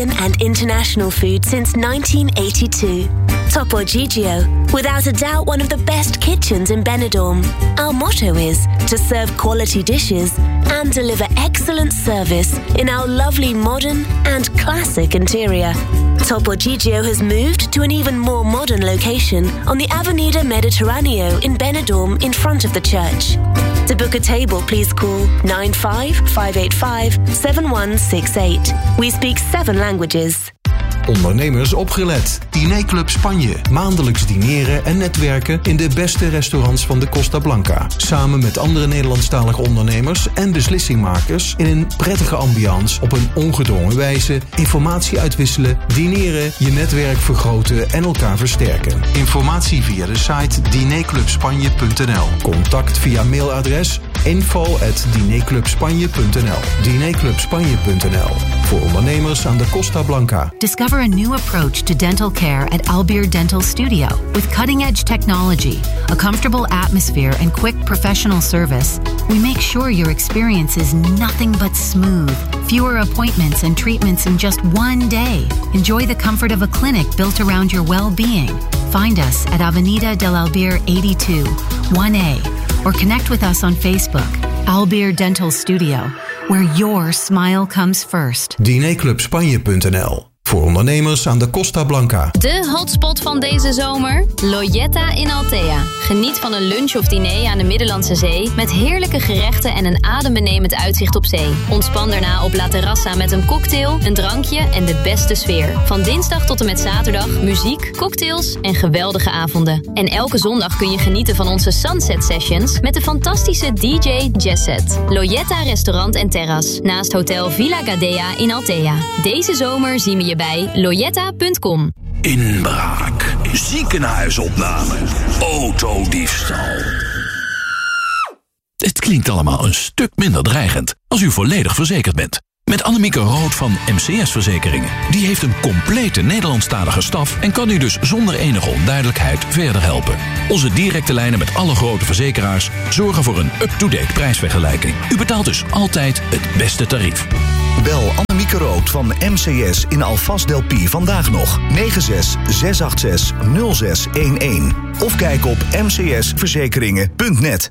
and international food since 1982. Topo Gigio, without a doubt one of the best kitchens in Benidorm. Our motto is to serve quality dishes and deliver excellent service in our lovely modern and classic interior. Topo Gigio has moved to an even more modern location on the Avenida Mediterraneo in Benidorm in front of the church. To book a table, please call 95-585-7168. We speak 7 languages. Ondernemers opgelet. Dinerclub Spanje. Maandelijks dineren en netwerken in de beste restaurants van de Costa Blanca. Samen met andere Nederlandstalige ondernemers en beslissingmakers in een prettige ambiance op een ongedwongen wijze. Informatie uitwisselen, dineren, je netwerk vergroten en elkaar versterken. Informatie via de site dinerclubspanje.nl. Contact via mailadres info@dinerclubspanje.nl. Dinerclubspanje.nl. Voor ondernemers aan de Costa Blanca. Discover a new approach to dental care at Albeer Dental Studio. With cutting-edge technology, a comfortable atmosphere, and quick professional service, we make sure your experience is nothing but smooth. Fewer appointments and treatments in just one day. Enjoy the comfort of a clinic built around your well-being. Find us at Avenida del Albeer 82, 1A, or connect with us on Facebook, Albeer Dental Studio, where your smile comes first. Dinerclubspanje.nl. Voor ondernemers aan de Costa Blanca. De hotspot van deze zomer? Loyetta in Altea. Geniet van een lunch of diner aan de Middellandse Zee met heerlijke gerechten en een adembenemend uitzicht op zee. Ontspan daarna op La Terrassa met een cocktail, een drankje en de beste sfeer. Van dinsdag tot en met zaterdag muziek, cocktails en geweldige avonden. En elke zondag kun je genieten van onze Sunset Sessions met de fantastische DJ Jesset. Loyetta Restaurant en Terras naast Hotel Villa Gadea in Altea. Deze zomer zien we je bij loyetta.com. Inbraak, ziekenhuisopname, autodiefstal. Het klinkt allemaal een stuk minder dreigend als u volledig verzekerd bent. Met Annemieke Rood van MCS Verzekeringen. Die heeft een complete Nederlandstalige staf en kan u dus zonder enige onduidelijkheid verder helpen. Onze directe lijnen met alle grote verzekeraars zorgen voor een up-to-date prijsvergelijking. U betaalt dus altijd het beste tarief. Bel Annemieke Rood van MCS in Alvast del Pi vandaag nog. 96 686 0611. Of kijk op mcsverzekeringen.net.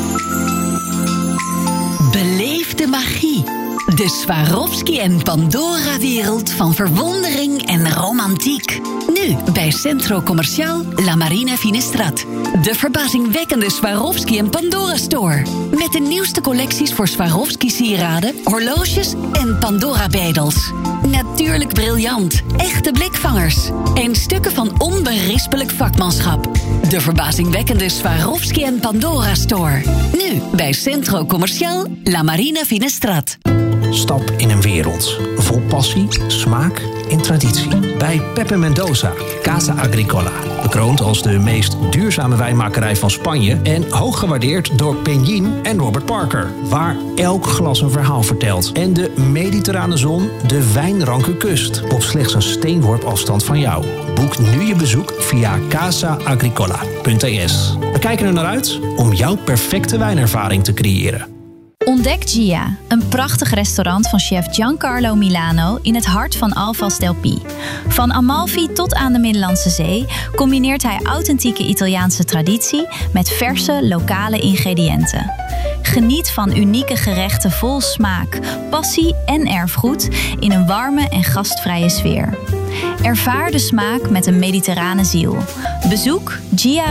Beleef de magie. De Swarovski en Pandora-wereld van verwondering en romantiek. Nu bij Centro Comercial La Marina Finestrat. De verbazingwekkende Swarovski en Pandora-store. Met de nieuwste collecties voor Swarovski-sieraden, horloges en Pandora-bedels. Natuurlijk briljant. Echte blikvangers. En stukken van onberispelijk vakmanschap. De verbazingwekkende Swarovski en Pandora-store. Nu bij Centro Comercial La Marina Finestrat. Stap in een wereld vol passie, smaak en traditie. Bij Pepe Mendoza, Casa Agricola. Bekroond als de meest duurzame wijnmakerij van Spanje en hoog gewaardeerd door Peñín en Robert Parker. Waar elk glas een verhaal vertelt. En de mediterrane zon de wijnranke kust. Op slechts een steenworp afstand van jou. Boek nu je bezoek via casaagricola.es. We kijken er naar uit om jouw perfecte wijnervaring te creëren. Ontdek Gia, een prachtig restaurant van chef Giancarlo Milano in het hart van Alvast del Pi. Van Amalfi tot aan de Middellandse Zee combineert hij authentieke Italiaanse traditie met verse, lokale ingrediënten. Geniet van unieke gerechten vol smaak, passie en erfgoed in een warme en gastvrije sfeer. Ervaar de smaak met een mediterrane ziel. Bezoek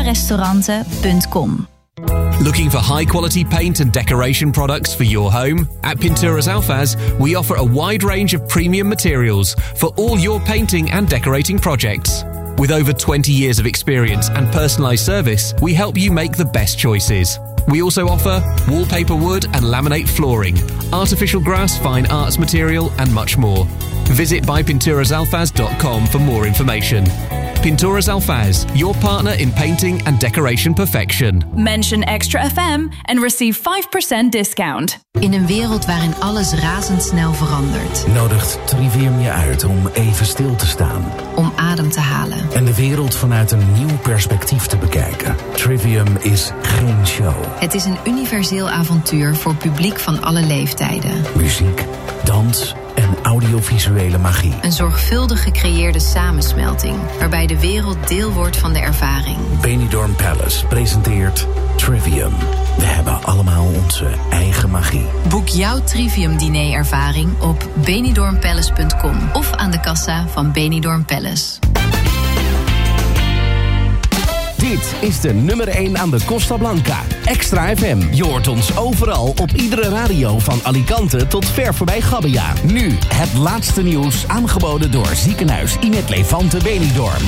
giarestauranten.com. Looking for high-quality paint and decoration products for your home? At Pinturas Alfaz, we offer a wide range of premium materials for all your painting and decorating projects. With over 20 years of experience and personalized service, we help you make the best choices. We also offer wallpaper wood and laminate flooring, artificial grass, fine arts material, and much more. Visit bypinturasalfaz.com for more information. Pinturas Alfaz, your partner in painting and decoration perfection. Mention Extra FM and receive 5% discount. In een wereld waarin alles razendsnel verandert. Nodigt Trivium je uit om even stil te staan. Om adem te halen. En de wereld vanuit een nieuw perspectief te bekijken. Trivium is geen show. Het is een universeel avontuur voor publiek van alle leeftijden. Muziek, dans, en audiovisuele magie. Een zorgvuldig gecreëerde samensmelting, waarbij de wereld deel wordt van de ervaring. Benidorm Palace presenteert Trivium. We hebben allemaal onze eigen magie. Boek jouw Trivium-diner-ervaring op benidormpalace.com of aan de kassa van Benidorm Palace. Dit is de nummer 1 aan de Costa Blanca. Extra FM. Je hoort ons overal op iedere radio van Alicante tot ver voorbij Gabbia. Nu het laatste nieuws aangeboden door ziekenhuis Inet Levante Benidorm.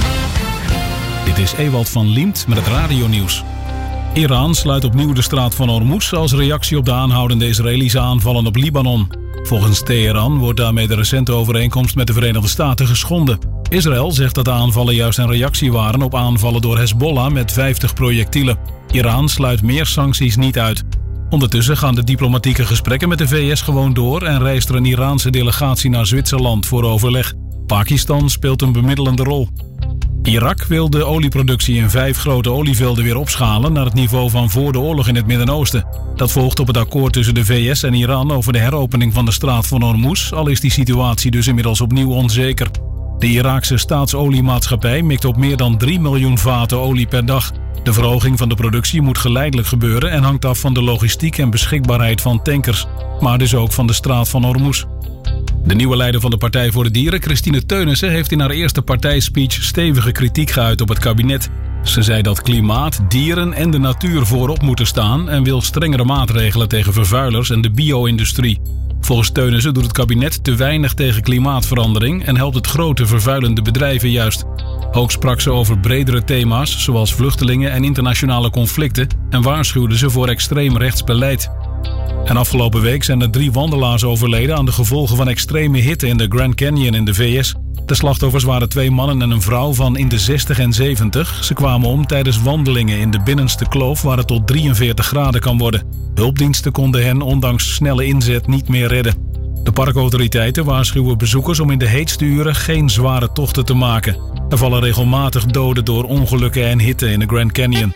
Dit is Ewald van Liemt met het radionieuws. Iran sluit opnieuw de straat van Hormuz als reactie op de aanhoudende Israëlische aanvallen op Libanon. Volgens Teheran wordt daarmee de recente overeenkomst met de Verenigde Staten geschonden. Israël zegt dat de aanvallen juist een reactie waren op aanvallen door Hezbollah met 50 projectielen. Iran sluit meer sancties niet uit. Ondertussen gaan de diplomatieke gesprekken met de VS gewoon door en reist er een Iraanse delegatie naar Zwitserland voor overleg. Pakistan speelt een bemiddelende rol. Irak wil de olieproductie in 5 grote olievelden weer opschalen naar het niveau van voor de oorlog in het Midden-Oosten. Dat volgt op het akkoord tussen de VS en Iran over de heropening van de straat van Hormuz, al is die situatie dus inmiddels opnieuw onzeker. De Iraakse staatsoliemaatschappij mikt op meer dan 3 miljoen vaten olie per dag. De verhoging van de productie moet geleidelijk gebeuren en hangt af van de logistiek en beschikbaarheid van tankers, maar dus ook van de straat van Hormuz. De nieuwe leider van de Partij voor de Dieren, Christine Teunissen, heeft in haar eerste partijspeech stevige kritiek geuit op het kabinet. Ze zei dat klimaat, dieren en de natuur voorop moeten staan en wil strengere maatregelen tegen vervuilers en de bio-industrie. Volgens Teunissen doet het kabinet te weinig tegen klimaatverandering en helpt het grote vervuilende bedrijven juist. Ook sprak ze over bredere thema's zoals vluchtelingen en internationale conflicten en waarschuwde ze voor extreem rechtsbeleid. En afgelopen week zijn er 3 wandelaars overleden aan de gevolgen van extreme hitte in de Grand Canyon in de VS. De slachtoffers waren 2 mannen en een vrouw van in de 60 en 70. Ze kwamen om tijdens wandelingen in de binnenste kloof waar het tot 43 graden kan worden. Hulpdiensten konden hen ondanks snelle inzet niet meer redden. De parkautoriteiten waarschuwen bezoekers om in de heetste uren geen zware tochten te maken. Er vallen regelmatig doden door ongelukken en hitte in de Grand Canyon.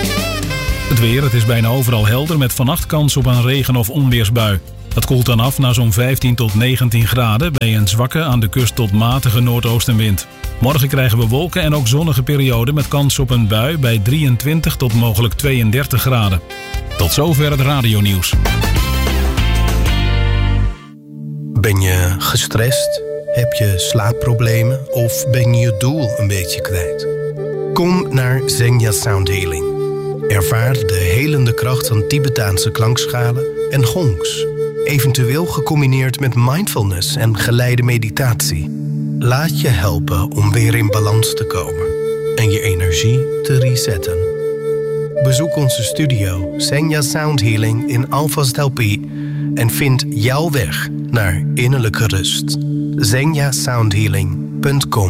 Het weer, het is bijna overal helder met vannacht kans op een regen- of onweersbui. Dat koelt dan af naar zo'n 15 tot 19 graden bij een zwakke aan de kust tot matige noordoostenwind. Morgen krijgen we wolken en ook zonnige perioden met kans op een bui bij 23 tot mogelijk 32 graden. Tot zover het radionieuws. Ben je gestrest? Heb je slaapproblemen? Of ben je je doel een beetje kwijt? Kom naar Xenia Sound Healing. Ervaar de helende kracht van Tibetaanse klankschalen en gongs. Eventueel gecombineerd met mindfulness en geleide meditatie. Laat je helpen om weer in balans te komen en je energie te resetten. Bezoek onze studio Xenia Sound Healing in Alphas del Pi en vind jouw weg naar innerlijke rust. XeniaSoundHealing.com.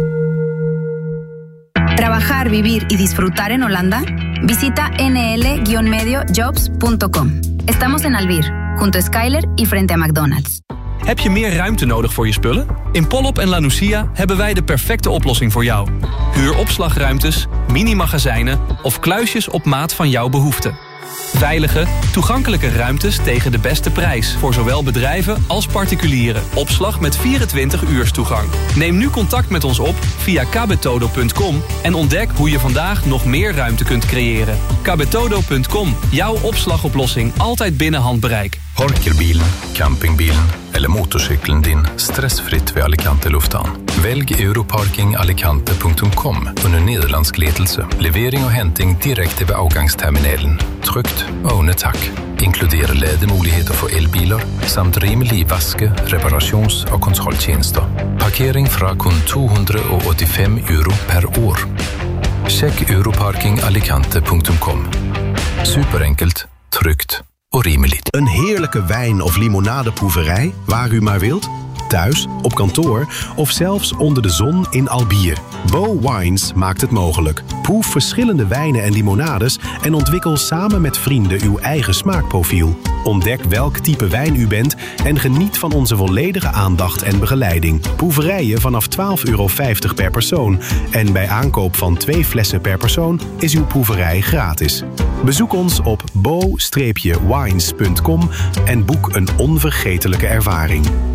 Trabajar, vivir y disfrutar en Holanda? Visita nl-mediojobs.com. Estamos en Alvir, junto a Skyler y frente a McDonald's. Heb je meer ruimte nodig voor je spullen? In Polop en La Nucia hebben wij de perfecte oplossing voor jou. Huur opslagruimtes, mini-magazijnen of kluisjes op maat van jouw behoeften. Veilige, toegankelijke ruimtes tegen de beste prijs voor zowel bedrijven als particulieren. Opslag met 24 uur toegang. Neem nu contact met ons op via kabetodo.com en ontdek hoe je vandaag nog meer ruimte kunt creëren. Kabetodo.com, jouw opslagoplossing altijd binnen handbereik. Parkerbilen, campingbilen eller motorcykeln din stressfritt vid Alicante lufthavn. Välj europarkingalicante.com under nederlandsk ledelse. Levering og henting direkte ved afgangsterminalen. Trygt og under tak. Inkluderer lademuligheder for elbiler, samt rimelig vaske, reparations- og kontrolltjenester. Parkering fra kun 285 euro per år. Sjekk europarkingalicante.com. Superenkelt, trygt og rimeligt. Een heerlijke wijn- of limonadeproeverij, waar u maar wilt? Thuis, op kantoor of zelfs onder de zon in Albier. Bo Wines maakt het mogelijk. Proef verschillende wijnen en limonades en ontwikkel samen met vrienden uw eigen smaakprofiel. Ontdek welk type wijn u bent en geniet van onze volledige aandacht en begeleiding. Proeverijen vanaf €12,50 per persoon. En bij aankoop van 2 flessen per persoon is uw proeverij gratis. Bezoek ons op bo-wines.com en boek een onvergetelijke ervaring.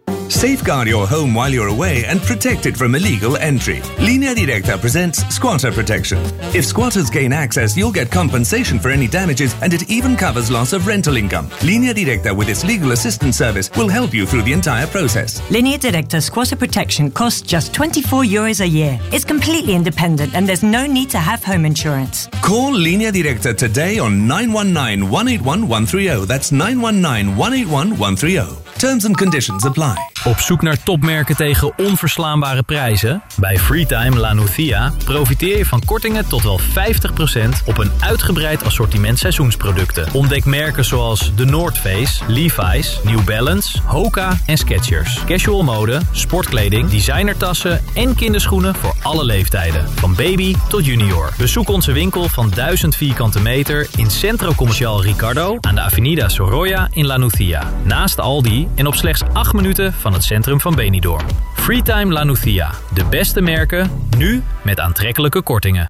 Safeguard your home while you're away and protect it from illegal entry. Linea Directa presents Squatter Protection. If squatters gain access, you'll get compensation for any damages, and it even covers loss of rental income. Linea Directa, with its legal assistance service, will help you through the entire process. Linea Directa Squatter Protection costs just €24 a year. It's completely independent and there's no need to have home insurance. Call Linea Directa today on 919-181-130. That's 919-181-130. Terms and conditions apply. Op zoek naar topmerken tegen onverslaanbare prijzen? Bij Freetime La Nucia profiteer je van kortingen tot wel 50% op een uitgebreid assortiment seizoensproducten. Ontdek merken zoals The North Face, Levi's, New Balance, Hoka en Skechers. Casual mode, sportkleding, designertassen en kinderschoenen voor alle leeftijden. Van baby tot junior. Bezoek onze winkel van 1000 vierkante meter in Centro Comercial Ricardo aan de Avenida Sorolla in La Nucia. Naast Aldi en op slechts 8 minuten van het centrum van Benidorm. Freetime La Nucia. De beste merken, nu met aantrekkelijke kortingen.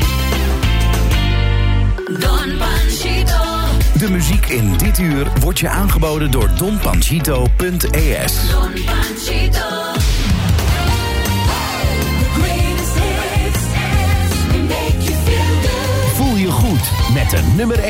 Don Panchito. De muziek in dit uur wordt je aangeboden door donpanchito.es. Don Panchito. Voel je goed met de nummer 1